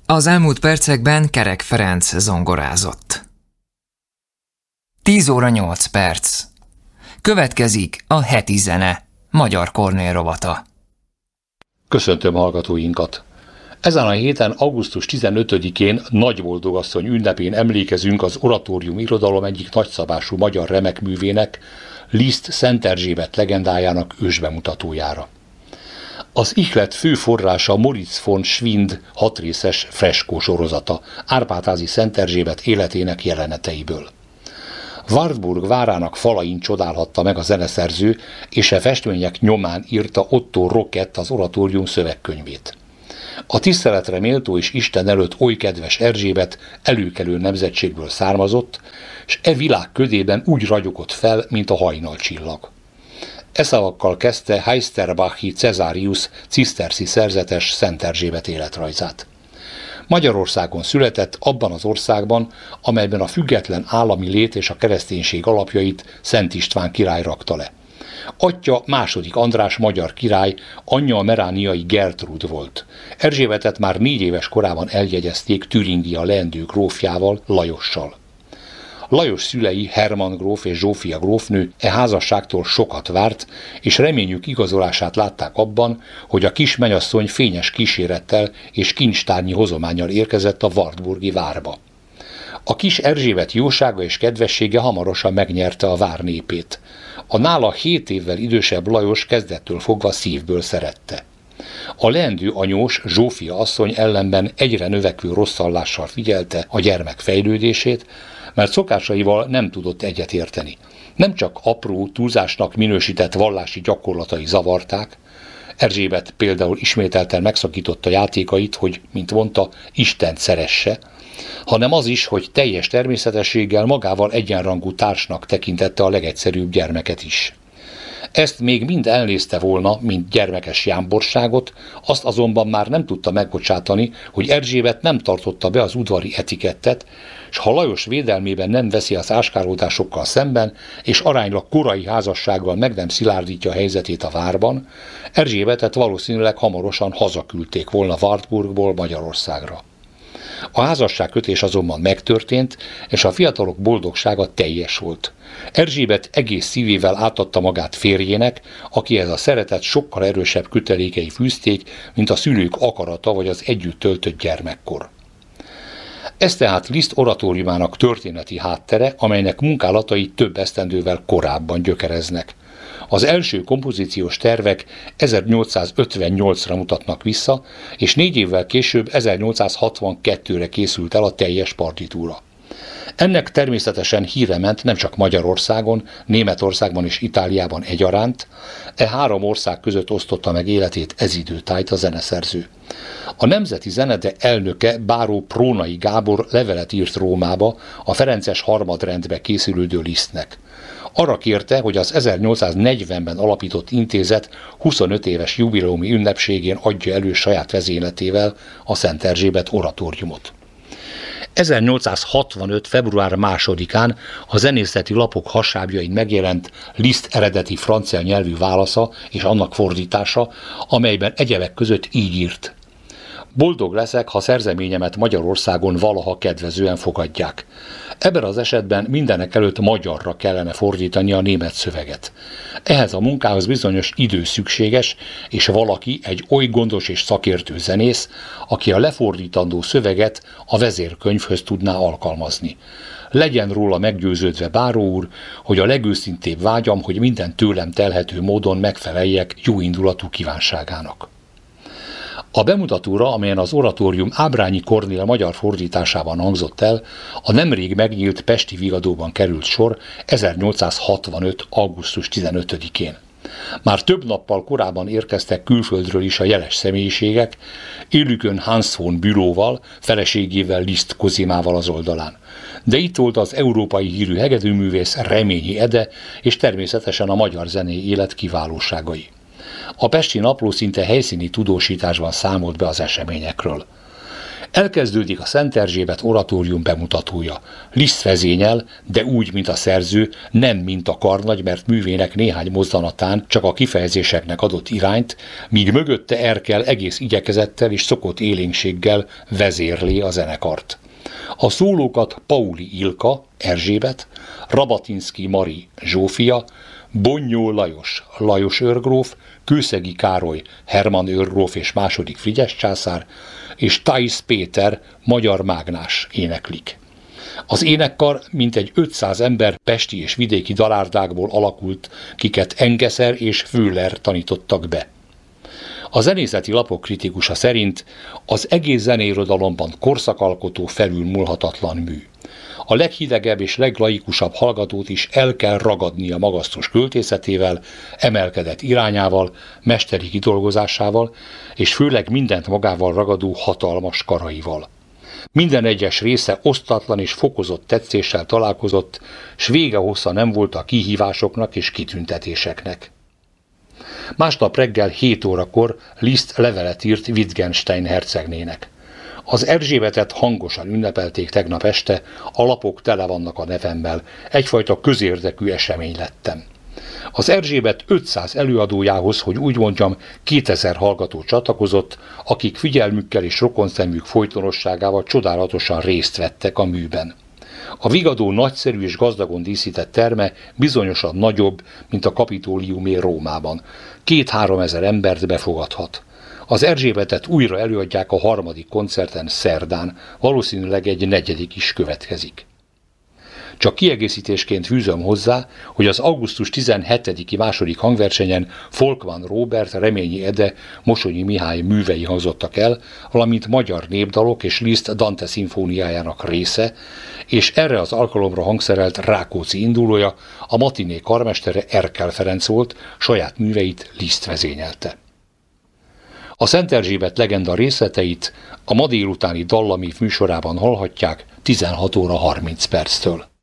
Az elmúlt percekben Kerek Ferenc zongorázott. 10 óra 8 perc. Következik a heti zene, Magyar Kornél rovata. Köszöntöm hallgatóinkat! Ezen a héten, augusztus 15-én Nagyboldogasszony ünnepén emlékezünk az oratórium irodalom egyik nagyszabású magyar remekművének, Liszt Szent Erzsébet legendájának ősbemutatójára. Az ihlet fő forrása Moritz von Schwind 6 részes freskó sorozata, Árpád-házi Szent Erzsébet életének jeleneteiből. Wartburg várának falain csodálhatta meg a zeneszerző, és e festmények nyomán írta Otto Rocket az oratórium szövegkönyvét. A tiszteletre méltó és Isten előtt oly kedves Erzsébet előkelő nemzetségből származott, s e világ ködében úgy ragyogott fel, mint a hajnalcsillag. E szavakkal kezdte Heisterbachi Cäsarius ciszterszi szerzetes Szent Erzsébet életrajzát. Magyarországon született, abban az országban, amelyben a független állami lét és a kereszténység alapjait Szent István király rakta le. Atyja II. András magyar király, anyja a merániai Gertrud volt. Erzsébetet már 4 éves korában eljegyezték Türingia leendő grófjával, Lajossal. Lajos szülei, Hermann gróf és Zsófia grófnő e házasságtól sokat várt, és reményük igazolását látták abban, hogy a kis mennyasszony fényes kísérettel és kincstárnyi hozománnyal érkezett a wartburgi várba. A kis Erzsébet jósága és kedvessége hamarosan megnyerte a vár népét. A nála 7 évvel idősebb Lajos kezdettől fogva szívből szerette. A leendő anyós, Zsófia asszony ellenben egyre növekvő rosszallással figyelte a gyermek fejlődését, mert szokásaival nem tudott egyetérteni. Nem csak apró, túlzásnak minősített vallási gyakorlatai zavarták, Erzsébet például ismételten megszakította játékait, hogy, mint mondta, Istent szeresse, hanem az is, hogy teljes természetességgel magával egyenrangú társnak tekintette a legegyszerűbb gyermeket is. Ezt még mind elnézte volna, mint gyermekes jámborságot, azt azonban már nem tudta megbocsátani, hogy Erzsébet nem tartotta be az udvari etikettet, s ha Lajos védelmében nem veszi az áskálódásokkal szemben, és aránylag korai házassággal meg nem szilárdítja a helyzetét a várban, Erzsébetet valószínűleg hamarosan hazaküldték volna Wartburgból Magyarországra. A házasságkötés azonban megtörtént, és a fiatalok boldogsága teljes volt. Erzsébet egész szívével átadta magát férjének, akihez a szeretet sokkal erősebb kötelékei fűzték, mint a szülők akarata vagy az együtt töltött gyermekkor. Ez tehát Liszt oratóriumának történeti háttere, amelynek munkálatai több esztendővel korábban gyökereznek. Az első kompozíciós tervek 1858-ra mutatnak vissza, és 4 évvel később 1862-re készült el a teljes partitúra. Ennek természetesen híre ment nem csak Magyarországon, Németországban és Itáliában egyaránt, e 3 ország között osztotta meg életét ez időtájt a zeneszerző. A Nemzeti Zenede elnöke báró Prónai Gábor levelet írt Rómába a ferences harmadrendbe készülődő Lisztnek. Arra kérte, hogy az 1840-ben alapított intézet 25 éves jubileumi ünnepségén adja elő saját vezényletével a Szent Erzsébet oratóriumot. 1865. február 2-án a zenészeti lapok hasábjain megjelent Liszt eredeti francia nyelvű válasza és annak fordítása, amelyben egyebek között így írt: Boldog leszek, ha szerzeményemet Magyarországon valaha kedvezően fogadják. Ebben az esetben mindenekelőtt magyarra kellene fordítani a német szöveget. Ehhez a munkához bizonyos idő szükséges, és valaki, egy oly gondos és szakértő zenész, aki a lefordítandó szöveget a vezérkönyvhöz tudná alkalmazni. Legyen róla meggyőződve, báró úr, hogy a legőszintébb vágyam, hogy minden tőlem telhető módon megfeleljek jóindulatú kívánságának. A bemutatóra, amelyen az oratórium Ábrányi Kornél magyar fordításában hangzott el, a nemrég megnyílt pesti Vigadóban került sor 1865. augusztus 15-én. Már több nappal korábban érkeztek külföldről is a jeles személyiségek, élükön Hans von Bülowval, feleségével Liszt Kozimával az oldalán. De itt volt az európai hírű hegedűművész Reményi Ede, és természetesen a magyar zenei élet kiválóságai. A Pesti Napló szinte helyszíni tudósításban számolt be az eseményekről. Elkezdődik a Szent Erzsébet oratórium bemutatója. Liszt vezényel, de úgy, mint a szerző, nem mint a karnagy, mert művének néhány mozzanatán csak a kifejezéseknek adott irányt, míg mögötte Erkel egész igyekezettel és szokott élénkséggel vezérli a zenekart. A szólókat Pauli Ilka, Erzsébet, Rabatinszky Mari, Zsófia, Bonnyó Lajos, Lajos őrgróf, Kőszegi Károly, Hermann őrgróf és második Frigyes császár, és Theisz Péter, magyar mágnás éneklik. Az énekkar mintegy 500 ember pesti és vidéki dalárdákból alakult, kiket Engeszer és Füller tanítottak be. A zenészeti lapok kritikusa szerint az egész zeneirodalomban korszakalkotó, felülmúlhatatlan mű. A leghidegebb és leglaikusabb hallgatót is el kell ragadni a magasztos költészetével, emelkedett irányával, mesteri kidolgozásával, és főleg mindent magával ragadó hatalmas karaival. Minden egyes része osztatlan és fokozott tetszéssel találkozott, s vége hossza nem volt a kihívásoknak és kitüntetéseknek. Másnap reggel 7 órakor Liszt levelet írt Wittgenstein hercegnének. Az Erzsébetet hangosan ünnepelték tegnap este, a lapok tele vannak a nevemmel, egyfajta közérdekű esemény lettem. Az Erzsébet 500 előadójához, hogy úgy mondjam, 2000 hallgató csatlakozott, akik figyelmükkel és rokonszemük folytonosságával csodálatosan részt vettek a műben. A Vigadó nagyszerű és gazdagon díszített terme bizonyosan nagyobb, mint a Kapitóliumé Rómában. 2-3 ezer embert befogadhat. Az Erzsébetet újra előadják a 3. koncerten szerdán, valószínűleg egy 4. is következik. Csak kiegészítésként fűzöm hozzá, hogy az augusztus 17-i második hangversenyen Folkman Róbert, Reményi Ede, Mosonyi Mihály művei hangzottak el, valamint magyar népdalok és Liszt Dante szimfóniájának része, és erre az alkalomra hangszerelt Rákóczi indulója, a matiné karmestere Erkel Ferenc volt, saját műveit Liszt vezényelte. A Szent Erzsébet legenda részleteit a ma délutáni Dallamív műsorában hallhatják 16 óra 30 perctől.